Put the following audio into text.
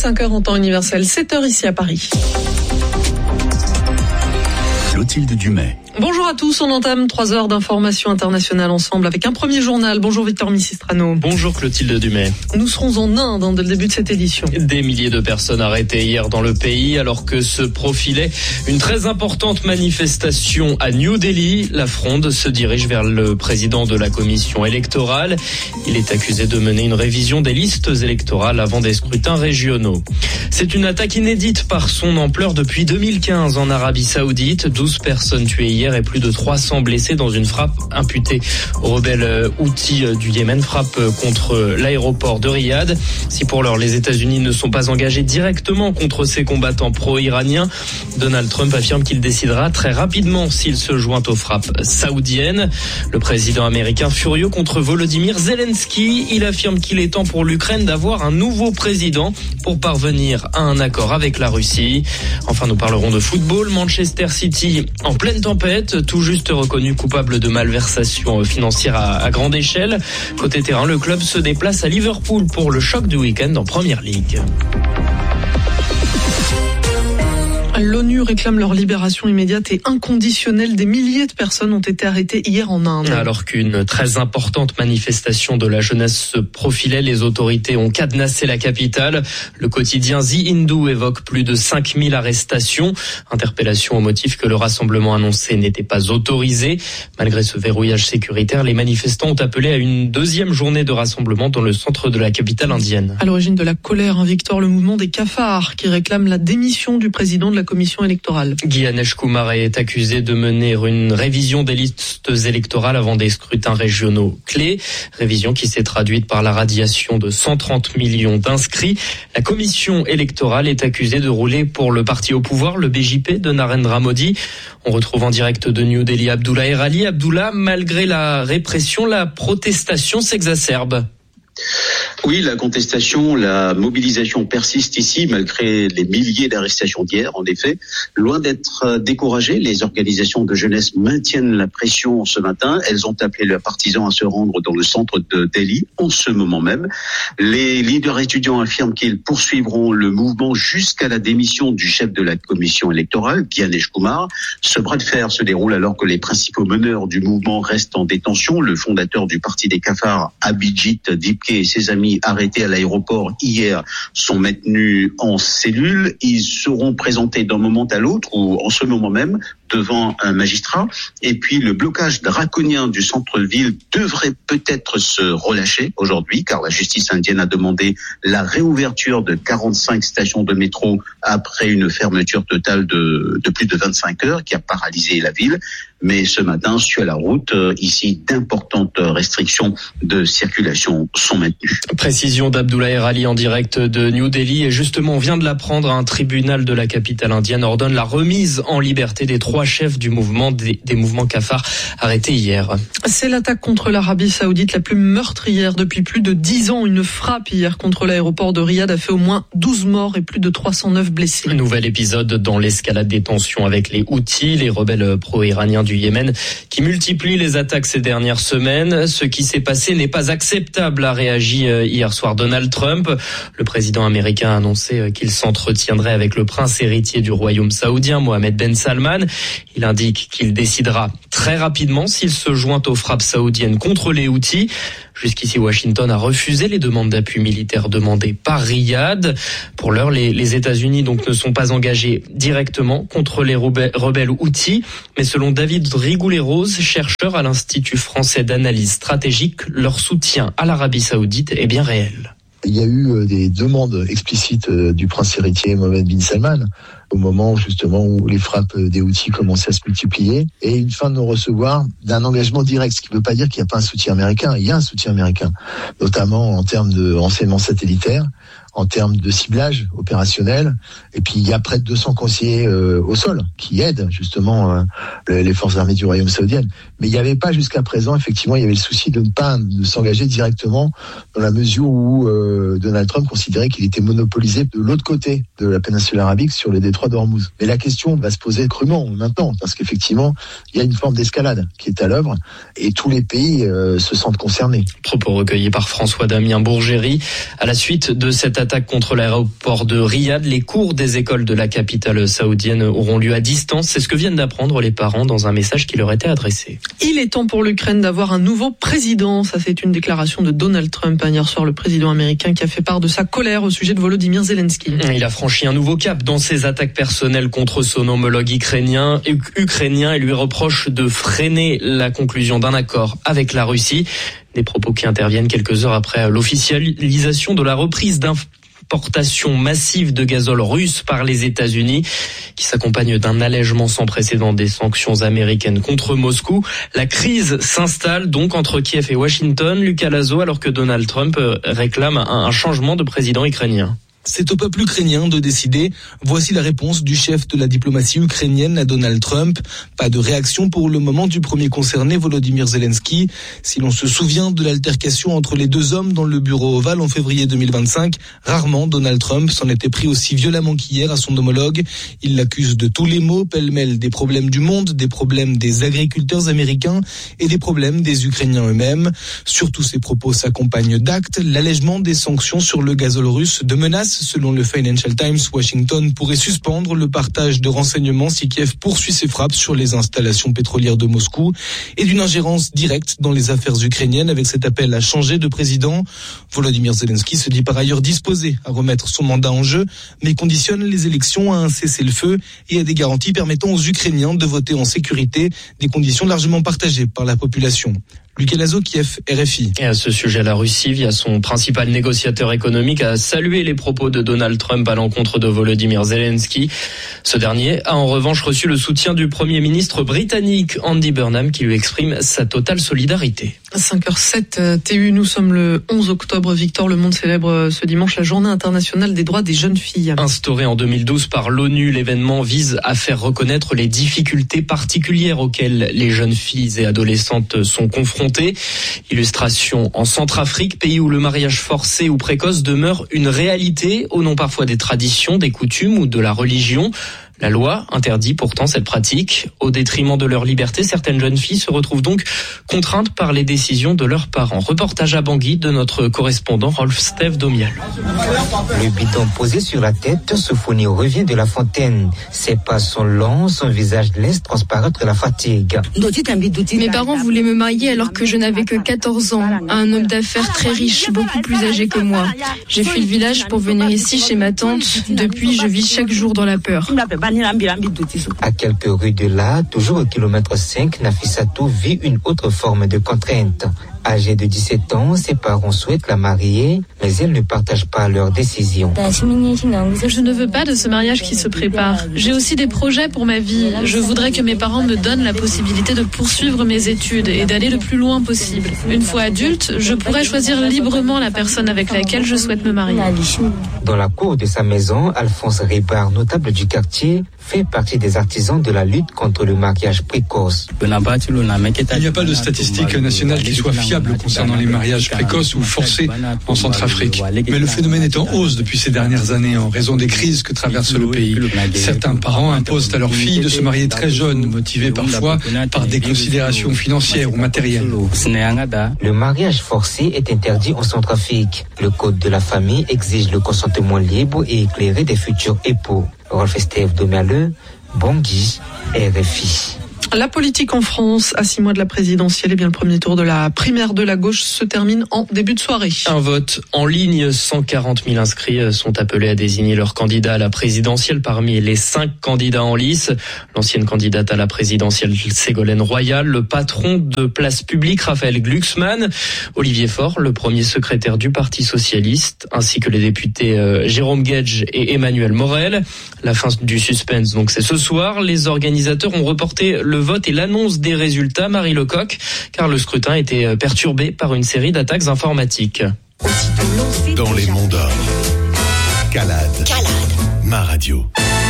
5h en temps universel, 7h ici à Paris. Clotilde Dumais. Bonjour à tous, on entame 3 heures d'information internationale ensemble avec un premier journal. Bonjour Victor Missistrano. Bonjour Clotilde Dumais. Nous serons en Inde dès le début de cette édition. Des milliers de personnes arrêtées hier dans le pays alors que se profilait une très importante manifestation à New Delhi. La fronde se dirige vers le président de la commission électorale. Il est accusé de mener une révision des listes électorales avant des scrutins régionaux. C'est une attaque inédite par son ampleur depuis 2015 en Arabie Saoudite. 12 personnes tuées hier et plus de 300 blessés dans une frappe imputée aux rebelles houthis du Yémen, frappe contre l'aéroport de Riyad. Si pour l'heure les États-Unis ne sont pas engagés directement contre ces combattants pro-iraniens, Donald Trump affirme qu'il décidera très rapidement s'il se joint aux frappes saoudiennes. Le président américain furieux contre Volodymyr Zelensky, il affirme qu'il est temps pour l'Ukraine d'avoir un nouveau président pour parvenir à un accord avec la Russie. Enfin, nous parlerons de football. Manchester City en pleine tempête, tout juste reconnu coupable de malversation financière à grande échelle. Côté terrain, le club se déplace à Liverpool pour le choc du week-end en Premier League. L'ONU réclame leur libération immédiate et inconditionnelle. Des milliers de personnes ont été arrêtées hier en Inde. Alors qu'une très importante manifestation de la jeunesse se profilait, les autorités ont cadenassé la capitale. Le quotidien The Hindu évoque plus de 5000 arrestations. Interpellation au motif que le rassemblement annoncé n'était pas autorisé. Malgré ce verrouillage sécuritaire, les manifestants ont appelé à une deuxième journée de rassemblement dans le centre de la capitale indienne. À l'origine de la colère, Victor, le mouvement des cafards qui réclame la démission du président de la commission électorale. Ganesh Kumar est accusé de mener une révision des listes électorales avant des scrutins régionaux clés. Révision qui s'est traduite par la radiation de 130 millions d'inscrits. La commission électorale est accusée de rouler pour le parti au pouvoir, le BJP de Narendra Modi. On retrouve en direct de New Delhi Abdullah Erali. Abdullah, malgré la répression, la protestation s'exacerbe. Oui, la contestation, la mobilisation persiste ici malgré les milliers d'arrestations d'hier. En effet, loin d'être découragées, les organisations de jeunesse maintiennent la pression ce matin. Elles ont appelé leurs partisans à se rendre dans le centre de Delhi en ce moment même. Les leaders étudiants affirment qu'ils poursuivront le mouvement jusqu'à la démission du chef de la commission électorale, Ganesh Kumar. Ce bras de fer se déroule alors que les principaux meneurs du mouvement restent en détention. Le fondateur du parti des cafards, Abhijit Dipke, et ses amis arrêtés à l'aéroport hier sont maintenus en cellule. Ils seront présentés d'un moment à l'autre ou en ce moment même devant un magistrat. Et puis le blocage draconien du centre-ville devrait peut-être se relâcher aujourd'hui car la justice indienne a demandé la réouverture de 45 stations de métro après une fermeture totale de plus de 25 heures qui a paralysé la ville. Mais ce matin, sur la route, ici, d'importantes restrictions de circulation sont maintenues. Précision d'Abdullah Erali en direct de New Delhi. Et justement, on vient de l'apprendre, un tribunal de la capitale indienne ordonne la remise en liberté des 3 chefs du mouvement des mouvements cafards arrêtés hier. C'est l'attaque contre l'Arabie Saoudite la plus meurtrière depuis plus de 10 ans. Une frappe hier contre l'aéroport de Riyad a fait au moins 12 morts et plus de 309 blessés. Un nouvel épisode dans l'escalade des tensions avec les Houthis, les rebelles pro-iraniens du Yémen, qui multiplient les attaques ces dernières semaines. Ce qui s'est passé n'est pas acceptable, a réagi hier soir Donald Trump. Le président américain a annoncé qu'il s'entretiendrait avec le prince héritier du royaume saoudien, Mohammed Ben Salman. Il indique qu'il décidera très rapidement s'il se joint aux frappes saoudiennes contre les Houthis. Jusqu'ici, Washington a refusé les demandes d'appui militaire demandées par Riyad. Pour l'heure, les États-Unis donc ne sont pas engagés directement contre les rebelles Houthis, mais selon David Rigoulet-Rose, chercheur à l'Institut français d'analyse stratégique, leur soutien à l'Arabie Saoudite est bien réel. Il y a eu des demandes explicites du prince héritier Mohammed bin Salman au moment justement où les frappes des Houthis commençaient à se multiplier et une fin de non-recevoir d'un engagement direct, ce qui ne veut pas dire qu'il n'y a pas un soutien américain. Il y a un soutien américain, notamment en termes de renseignement satellitaire, en termes de ciblage opérationnel. Et puis, il y a près de 200 conseillers au sol qui aident justement les forces armées du Royaume saoudien. Mais il n'y avait pas jusqu'à présent, effectivement, il y avait le souci de ne pas s'engager directement dans la mesure où Donald Trump considérait qu'il était monopolisé de l'autre côté de la péninsule arabique sur le détroit détroit d'Ormuz. Mais la question va se poser crûment maintenant, parce qu'effectivement, il y a une forme d'escalade qui est à l'œuvre et tous les pays se sentent concernés. Propos recueillis par François-Damien Bourgéry. À la suite de cette attaque contre l'aéroport de Riyad, les cours des écoles de la capitale saoudienne auront lieu à distance. C'est ce que viennent d'apprendre les parents dans un message qui leur était adressé. Il est temps pour l'Ukraine d'avoir un nouveau président. Ça, c'est une déclaration de Donald Trump hier soir, le président américain qui a fait part de sa colère au sujet de Volodymyr Zelensky. Il a franchi un nouveau cap dans ses attaques personnelles contre son homologue ukrainien et lui reproche de freiner la conclusion d'un accord avec la Russie. Des propos qui interviennent quelques heures après l'officialisation de la reprise d'importation massive de gazole russe par les États-Unis, qui s'accompagne d'un allègement sans précédent des sanctions américaines contre Moscou. La crise s'installe donc entre Kiev et Washington, Lucas Lazo, alors que Donald Trump réclame un changement de président ukrainien. C'est au peuple ukrainien de décider. Voici la réponse du chef de la diplomatie ukrainienne à Donald Trump. Pas de réaction pour le moment du premier concerné, Volodymyr Zelensky. Si l'on se souvient de l'altercation entre les deux hommes dans le bureau ovale en février 2025, rarement Donald Trump s'en était pris aussi violemment qu'hier à son homologue. Il l'accuse de tous les maux, pêle-mêle des problèmes du monde, des problèmes des agriculteurs américains et des problèmes des Ukrainiens eux-mêmes. Surtout, ces propos s'accompagnent d'actes, l'allègement des sanctions sur le gazole russe, de menaces. Selon le Financial Times, Washington pourrait suspendre le partage de renseignements si Kiev poursuit ses frappes sur les installations pétrolières de Moscou et d'une ingérence directe dans les affaires ukrainiennes avec cet appel à changer de président. Volodymyr Zelensky se dit par ailleurs disposé à remettre son mandat en jeu, mais conditionne les élections à un cessez-le-feu et à des garanties permettant aux Ukrainiens de voter en sécurité, des conditions largement partagées par la population. Lucas Lazo, Kiev, RFI. Et à ce sujet, la Russie, via son principal négociateur économique, a salué les propos de Donald Trump à l'encontre de Volodymyr Zelensky. Ce dernier a en revanche reçu le soutien du Premier ministre britannique Andy Burnham qui lui exprime sa totale solidarité. 5h07 TU, nous sommes le 11 octobre. Victor, le monde célèbre ce dimanche la journée internationale des droits des jeunes filles. Instauré en 2012 par l'ONU, l'événement vise à faire reconnaître les difficultés particulières auxquelles les jeunes filles et adolescentes sont confrontées. Illustration en Centrafrique, pays où le mariage forcé ou précoce demeure une réalité au nom parfois des traditions, des coutumes ou de la religion. La loi interdit pourtant cette pratique. Au détriment de leur liberté, certaines jeunes filles se retrouvent donc contraintes par les décisions de leurs parents. Reportage à Bangui de notre correspondant Rolf-Steve Domial. Le bidon posé sur la tête, Sophonie revient de la fontaine. Ses pas sont longs, son visage laisse transparaître la fatigue. Mes parents voulaient me marier alors que je n'avais que 14 ans, à un homme d'affaires très riche, beaucoup plus âgé que moi. J'ai fui le village pour venir ici chez ma tante. Depuis, je vis chaque jour dans la peur. À quelques rues de là, toujours au kilomètre 5, Nafissatou vit une autre forme de contrainte. Âgée de 17 ans, ses parents souhaitent la marier, mais elle ne partage pas leur décision. Je ne veux pas de ce mariage qui se prépare. J'ai aussi des projets pour ma vie. Je voudrais que mes parents me donnent la possibilité de poursuivre mes études et d'aller le plus loin possible. Une fois adulte, je pourrais choisir librement la personne avec laquelle je souhaite me marier. Dans la cour de sa maison, Alphonse Ribard, notable du quartier, fait partie des artisans de la lutte contre le mariage précoce. Il n'y a pas de statistiques nationales qui soient fiables concernant les mariages précoces ou forcés en Centrafrique. Mais le phénomène est en hausse depuis ces dernières années en raison des crises que traverse le pays. Certains parents imposent à leurs filles de se marier très jeunes, motivés parfois par des considérations financières ou matérielles. Le mariage forcé est interdit en Centrafrique. Le code de la famille exige le consentement libre et éclairé des futurs époux. Rolf-Steve Domial, Bangui, RFI. La politique en France, à 6 mois de la présidentielle, et bien le premier tour de la primaire de la gauche se termine en début de soirée. Un vote en ligne, 140 000 inscrits sont appelés à désigner leur candidat à la présidentielle parmi les 5 candidats en lice. L'ancienne candidate à la présidentielle, Ségolène Royal, le patron de Place Publique, Raphaël Glucksmann, Olivier Faure, le premier secrétaire du Parti socialiste, ainsi que les députés Jérôme Guedj et Emmanuel Morel. La fin du suspense, donc c'est ce soir. Les organisateurs ont reporté le vote et l'annonce des résultats, Marie Lecoq, car le scrutin était perturbé par une série d'attaques informatiques. Dans les monts d'or, Calade, ma radio.